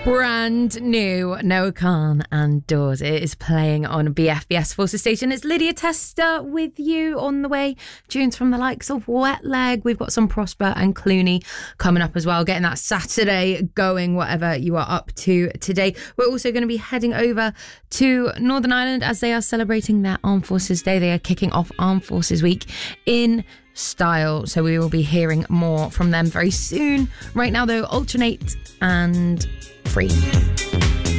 Brand new Noah Kahan and Doors. It is playing on BFBS Forces Station. It's Lydia Tester with you on the way. Tunes from the likes of Wet Leg. We've got some Prosper and Clooney coming up as well. Getting that Saturday going, whatever you are up to today. We're also going to be heading over to Northern Ireland as they are celebrating their Armed Forces Day. They are kicking off Armed Forces Week in style. So we will be hearing more from them very soon. Right now, though, Alternate and Free.